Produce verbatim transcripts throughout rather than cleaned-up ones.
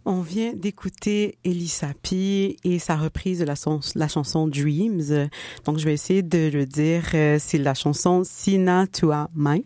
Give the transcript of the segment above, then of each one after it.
On vient d'écouter Elissa P et sa reprise de la, son, la chanson Dreams. Donc, je vais essayer de le dire. C'est la chanson Sina Tua Mai.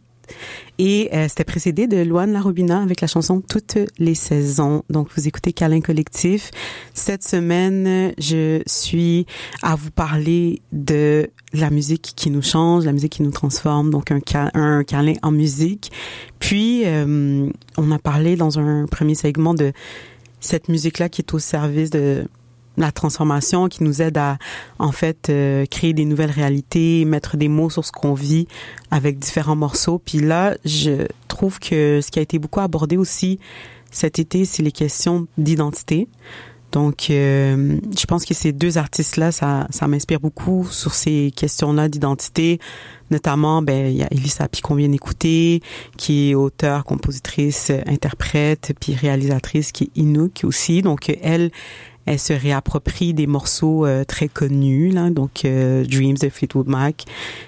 Et euh, c'était précédé de Louane Larobina avec la chanson Toutes les saisons. Donc, vous écoutez Câlin Collectif. Cette semaine, je suis à vous parler de la musique qui nous change, la musique qui nous transforme. Donc, un, un câlin en musique. Puis, euh, on a parlé dans un premier segment de cette musique-là qui est au service de la transformation, qui nous aide à, en fait, euh, créer des nouvelles réalités, mettre des mots sur ce qu'on vit avec différents morceaux. Puis là, je trouve que ce qui a été beaucoup abordé aussi cet été, c'est les questions d'identité. Donc, euh, je pense que ces deux artistes-là, ça, ça m'inspire beaucoup sur ces questions-là d'identité. Notamment, ben, il y a Elissa P qu'on vient d'écouter, qui est auteure, compositrice, interprète, puis réalisatrice, qui est Inuk aussi. Donc, elle, elle se réapproprie des morceaux euh, très connus, là, donc euh, Dreams de Fleetwood Mac.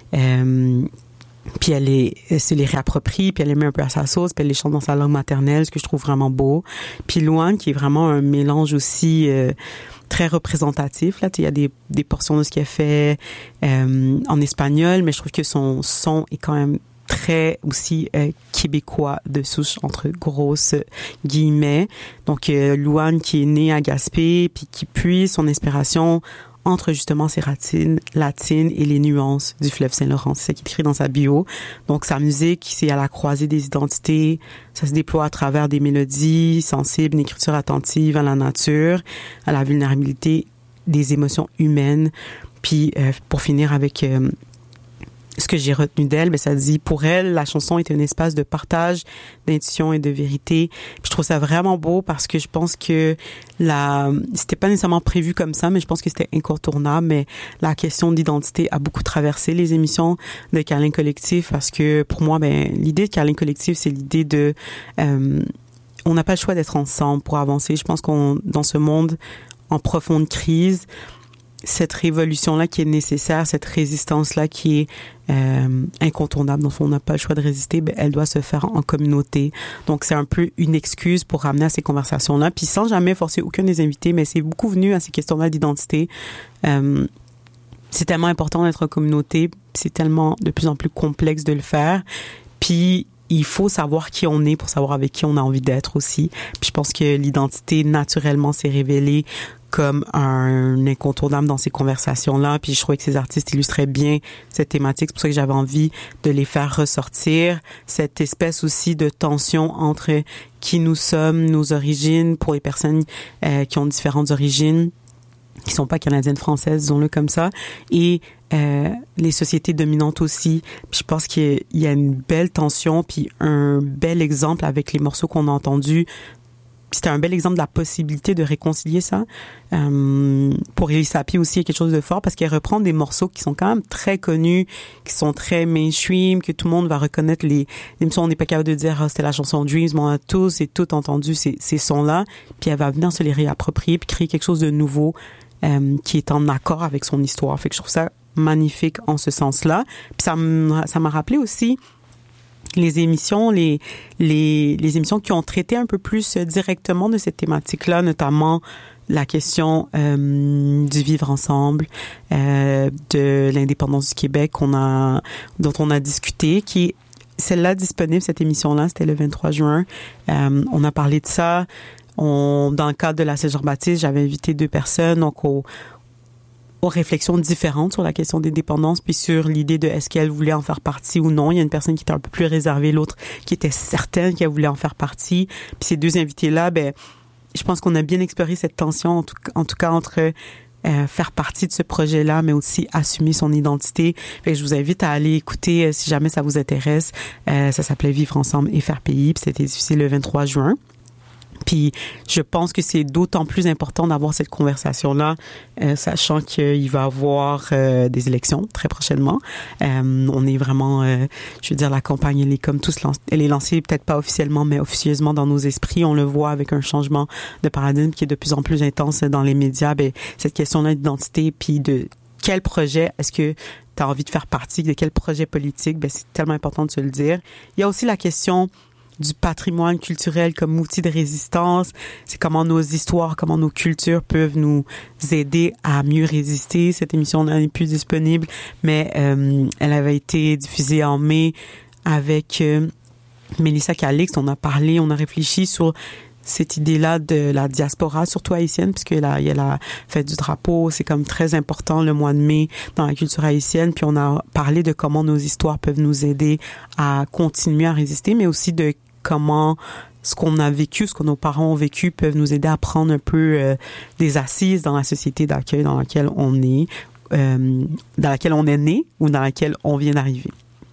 Euh, puis elle, est, elle se les réapproprie, puis elle les met un peu à sa sauce, puis elle les chante dans sa langue maternelle, ce que je trouve vraiment beau. Puis Louane, qui est vraiment un mélange aussi euh, très représentatif. Là, il y a des, des portions de ce qu'elle fait euh, en espagnol, mais je trouve que son son est quand même très aussi euh, québécois de souche, entre grosses guillemets. Donc, euh, Louane qui est née à Gaspé, puis qui puise son inspiration entre justement ses racines latines et les nuances du fleuve Saint-Laurent. C'est ça qui est écrit dans sa bio. Donc, sa musique, c'est à la croisée des identités. Ça se déploie à travers des mélodies sensibles, une écriture attentive à la nature, à la vulnérabilité des émotions humaines. Puis, euh, pour finir avec euh, ce que j'ai retenu d'elle, ben ça dit, pour elle, la chanson était un espace de partage, d'intuition et de vérité. Puis je trouve ça vraiment beau parce que je pense que la, c'était pas nécessairement prévu comme ça, mais je pense que c'était incontournable. Mais la question d'identité a beaucoup traversé les émissions de Câlin Collectif parce que pour moi, ben, l'idée de Câlin Collectif, c'est l'idée de, euh, on n'a pas le choix d'être ensemble pour avancer. Je pense qu'on, dans ce monde en profonde crise, cette révolution-là qui est nécessaire, cette résistance-là qui est euh, incontournable, dont on n'a pas le choix de résister, ben, elle doit se faire en communauté. Donc, c'est un peu une excuse pour ramener à ces conversations-là. Puis sans jamais forcer aucun des invités, mais c'est beaucoup venu à ces questions-là d'identité. Euh, c'est tellement important d'être en communauté, c'est tellement de plus en plus complexe de le faire. Puis, il faut savoir qui on est pour savoir avec qui on a envie d'être aussi. Puis je pense que l'identité, naturellement, s'est révélée comme un incontournable dans ces conversations-là. Puis je trouvais que ces artistes illustraient bien cette thématique. C'est pour ça que j'avais envie de les faire ressortir. Cette espèce aussi de tension entre qui nous sommes, nos origines, pour les personnes euh, qui ont différentes origines, qui sont pas canadiennes, françaises, disons-le comme ça, et euh, les sociétés dominantes aussi. Puis je pense qu'il y a une belle tension, puis un bel exemple avec les morceaux qu'on a entendus. C'était un bel exemple de la possibilité de réconcilier ça. Euh, pour Elissa P aussi, il y a quelque chose de fort parce qu'elle reprend des morceaux qui sont quand même très connus, qui sont très mainstream, que tout le monde va reconnaître. Les, les on n'est pas capable de dire ah, c'était la chanson Dreams, mais on a tous et toutes entendu ces, ces sons-là. Puis elle va venir se les réapproprier puis créer quelque chose de nouveau euh, qui est en accord avec son histoire. Fait que je trouve ça magnifique en ce sens-là. Puis ça m'a, ça m'a rappelé aussi les émissions, les, les, les émissions qui ont traité un peu plus directement de cette thématique-là, notamment la question euh, du vivre ensemble, euh, de l'indépendance du Québec qu'on a, dont on a discuté, qui est celle-là disponible, cette émission-là, c'était le vingt-trois juin. Euh, on a parlé de ça. On, dans le cadre de la Saint-Jean-Baptiste, j'avais invité deux personnes, donc au aux réflexions différentes sur la question des dépendances, puis sur l'idée de est-ce qu'elle voulait en faire partie ou non. Il y a une personne qui était un peu plus réservée, l'autre qui était certaine qu'elle voulait en faire partie. Puis ces deux invités-là, ben, je pense qu'on a bien exploré cette tension, en tout, en tout cas entre euh, faire partie de ce projet-là, mais aussi assumer son identité. Fait que je vous invite à aller écouter, euh, si jamais ça vous intéresse. Euh, ça s'appelait Vivre ensemble et faire pays, puis c'était diffusé le vingt-trois juin. Puis je pense que c'est d'autant plus important d'avoir cette conversation-là, euh, sachant qu'il va y avoir euh, des élections très prochainement. Euh, on est vraiment, euh, je veux dire, la campagne, elle est comme tous, lan- elle est lancée peut-être pas officiellement, mais officieusement dans nos esprits. On le voit avec un changement de paradigme qui est de plus en plus intense dans les médias. Ben, cette question-là d'identité, puis de quel projet est-ce que tu as envie de faire partie, de quel projet politique, ben, c'est tellement important de se le dire. Il y a aussi la question du patrimoine culturel comme outil de résistance. C'est comment nos histoires, comment nos cultures peuvent nous aider à mieux résister. Cette émission n'est plus disponible, mais euh, elle avait été diffusée en mai avec euh, Mélissa Calixte. On a parlé, on a réfléchi sur cette idée-là de la diaspora, surtout haïtienne, puisque là, il y a la fête du drapeau, c'est comme très important le mois de mai dans la culture haïtienne. Puis on a parlé de comment nos histoires peuvent nous aider à continuer à résister, mais aussi de comment ce qu'on a vécu, ce que nos parents ont vécu peuvent nous aider à prendre un peu euh, des assises dans la société d'accueil dans laquelle on est, euh, dans laquelle on est né ou dans laquelle on vient d'arriver.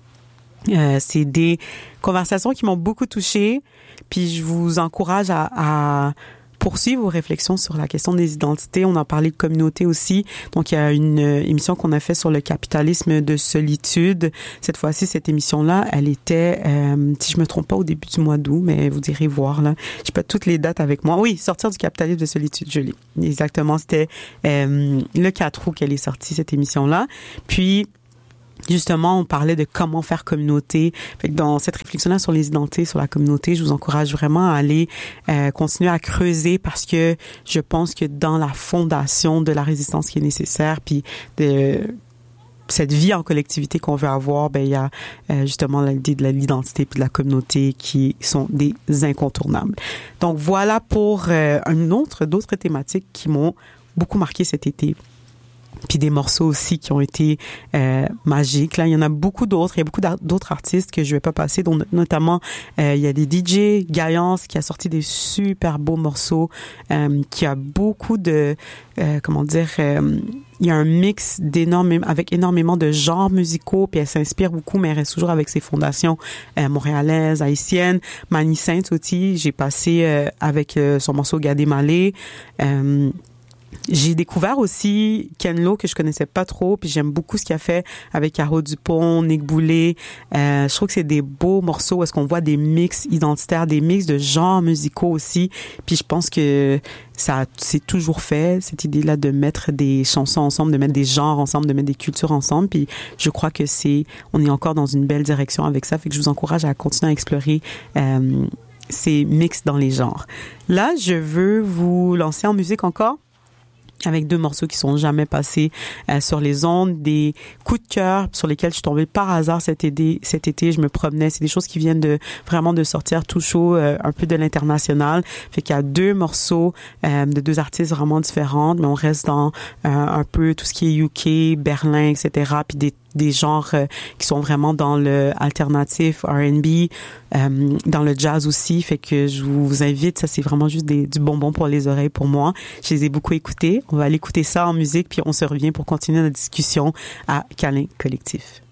Euh, c'est des conversations qui m'ont beaucoup touchée. Puis je vous encourage à, à poursuivre vos réflexions sur la question des identités. On a parlé de communauté aussi. Donc, il y a une émission qu'on a fait sur le capitalisme de solitude. Cette fois-ci, cette émission-là, elle était, euh, si je me trompe pas, au début du mois d'août, mais vous direz voir, là. J'ai pas toutes les dates avec moi. Oui, sortir du capitalisme de solitude, je l'ai. Exactement. C'était euh, le quatre août qu'elle est sortie, cette émission-là. Puis, justement, on parlait de comment faire communauté. Fait que dans cette réflexion-là sur les identités, sur la communauté, je vous encourage vraiment à aller euh, continuer à creuser parce que je pense que dans la fondation de la résistance qui est nécessaire, puis de cette vie en collectivité qu'on veut avoir, ben il y a euh, justement l'idée de l'identité puis de la communauté qui sont des incontournables. Donc voilà pour euh, un autre d'autres thématiques qui m'ont beaucoup marqué cet été. Puis des morceaux aussi qui ont été euh, magiques. Là, il y en a beaucoup d'autres. Il y a beaucoup d'autres artistes que je vais pas passer, dont notamment euh, il y a des D J, Gaillance qui a sorti des super beaux morceaux, euh, qui a beaucoup de euh, comment dire. Euh, il y a un mix d'énormément avec énormément de genres musicaux, puis elle s'inspire beaucoup, mais elle reste toujours avec ses fondations euh, montréalaises, haïtiennes. Mani Sainte aussi, j'ai passé euh, avec euh, son morceau Gadé Malé. Euh, J'ai découvert aussi Ken Lo que je connaissais pas trop, puis j'aime beaucoup ce qu'il a fait avec Caro Dupont, Nick Boulay. Euh, je trouve que c'est des beaux morceaux où est-ce qu'on voit des mix identitaires, des mix de genres musicaux aussi. Puis je pense que ça c'est toujours fait, cette idée-là de mettre des chansons ensemble, de mettre des genres ensemble, de mettre des cultures ensemble. Puis je crois que c'est, on est encore dans une belle direction avec ça. Fait que je vous encourage à continuer à explorer euh, ces mix dans les genres. Là, je veux vous lancer en musique encore, avec deux morceaux qui sont jamais passés euh, sur les ondes, des coups de cœur sur lesquels je suis tombée par hasard cet été. Cet été, je me promenais. C'est des choses qui viennent de vraiment de sortir tout chaud, euh, un peu de l'international. Fait qu'il y a deux morceaux euh, de deux artistes vraiment différents, mais on reste dans euh, un peu tout ce qui est U K, Berlin, et cetera. Puis des des genres euh, qui sont vraiment dans le alternatif, R and B, euh, dans le jazz aussi. Fait que je vous invite, ça c'est vraiment juste des, du bonbon pour les oreilles pour moi. Je les ai beaucoup écoutés. On va aller écouter ça en musique, puis on se revient pour continuer notre discussion à Câlin Collectif.